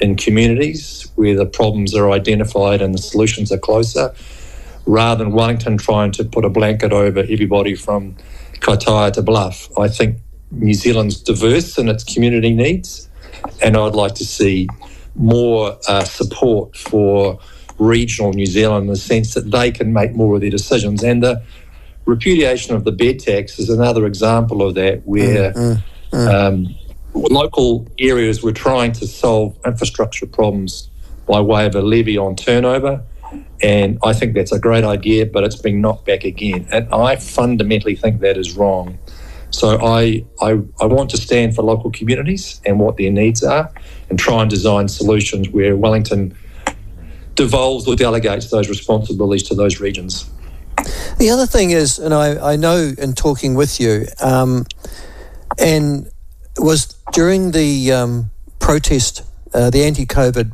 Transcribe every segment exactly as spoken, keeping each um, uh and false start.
in communities where the problems are identified and the solutions are closer, rather than Wellington trying to put a blanket over everybody from Kaitaia to Bluff. I think New Zealand's diverse in its community needs, and I'd like to see more uh, support for regional New Zealand in the sense that they can make more of their decisions. And the repudiation of the bed tax is another example of that, where mm, mm, mm. Um, local areas were trying to solve infrastructure problems by way of a levy on turnover, and I think that's a great idea, but it's been knocked back again, and I fundamentally think that is wrong. So I, I, I want to stand for local communities and what their needs are, and try and design solutions where Wellington devolves or delegates those responsibilities to those regions. The other thing is, and I, I know in talking with you, um, and was during the um, protest, uh, the anti-COVID,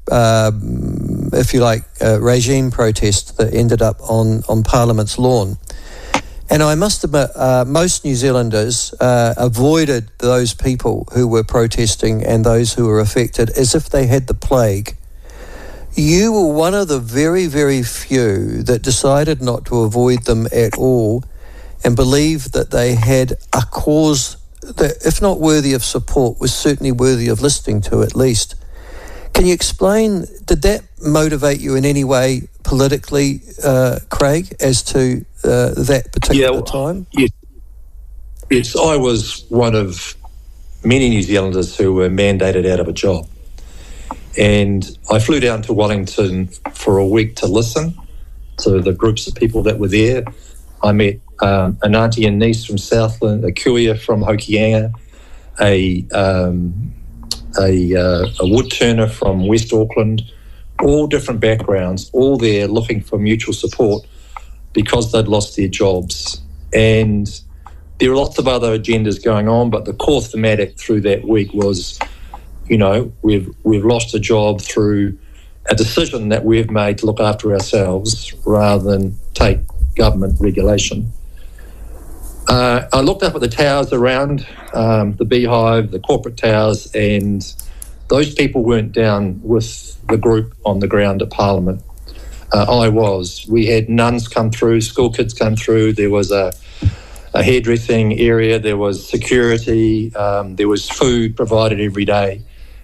um, if you like, uh, regime protest that ended up on, on Parliament's lawn. And I must admit, uh, most New Zealanders uh, avoided those people who were protesting and those who were affected as if they had the plague. You were one of the very, very few that decided not to avoid them at all and believed that they had a cause that, if not worthy of support, was certainly worthy of listening to at least. Can you explain, did that motivate you in any way politically, uh, Craig, as to uh, that particular yeah, time? Yes. yes, I was one of many New Zealanders who were mandated out of a job. And I flew down to Wellington for a week to listen to the groups of people that were there. I met um, an auntie and niece from Southland, a kuia from Hokianga, a um, a, uh, a wood turner from West Auckland, all different backgrounds, all there looking for mutual support because they'd lost their jobs. And there were lots of other agendas going on, but the core thematic through that week was, you know, we've we've lost a job through a decision that we've made to look after ourselves rather than take government regulation. Uh, I looked up at the towers around um, the Beehive, the corporate towers, and those people weren't down with the group on the ground at Parliament. Uh, I was. We had nuns come through, school kids come through, there was a, a hairdressing area, there was security, um, there was food provided every day.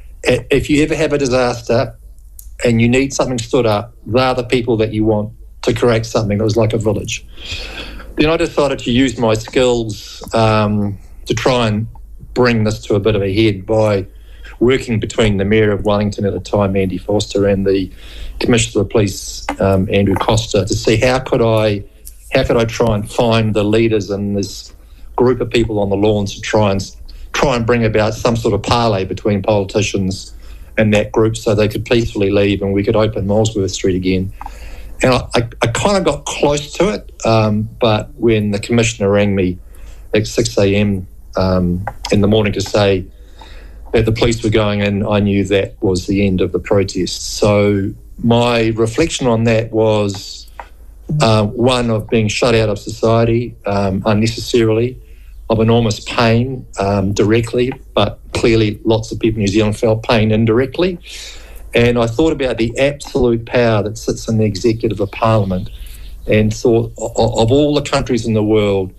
If you ever have a disaster and you need something stood up, they're the people that you want to create something that was like a village. Then I decided to use my skills um, to try and bring this to a bit of a head by working between the Mayor of Wellington at the time, Andy Foster, and the Commissioner of Police, um, Andrew Costa, to see how could I how could I try and find the leaders in this group of people on the lawns to try and try and bring about some sort of parley between politicians and that group so they could peacefully leave and we could open Molesworth Street again. And I, I, I kind of got close to it, um, but when the Commissioner rang me at six a.m. Um, in the morning to say that the police were going in, I knew that was the end of the protest. So my reflection on that was uh, one of being shut out of society um, unnecessarily, of enormous pain um, directly, but clearly lots of people in New Zealand felt pain indirectly. And I thought about the absolute power that sits in the executive of Parliament and thought of all the countries in the world,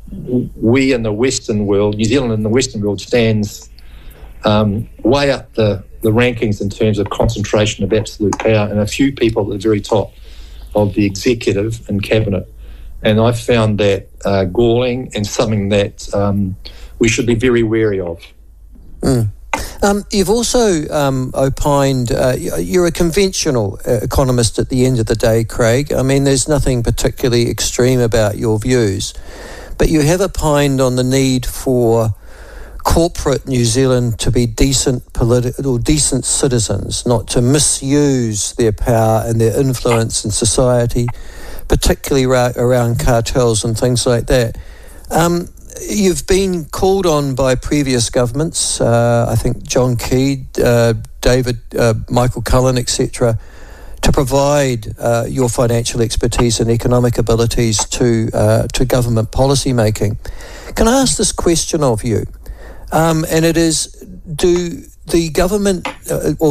we in the Western world, New Zealand in the Western world stands um, way up the, the rankings in terms of concentration of absolute power, and a few people at the very top of the executive and cabinet. And I found that uh, galling and something that um, we should be very wary of. Mm. Um, you've also um, opined, uh, you're a conventional uh, economist at the end of the day, Craig. I mean, there's nothing particularly extreme about your views, but you have opined on the need for corporate New Zealand to be decent political, decent citizens, not to misuse their power and their influence in society, particularly ra- around cartels and things like that. Um, you've been called on by previous governments, uh, I think John Key, uh, David, uh, Michael Cullen, et cetera, to provide uh, your financial expertise and economic abilities to uh, to government policy making. Can I ask this question of you? Um, and it is, do the government uh, or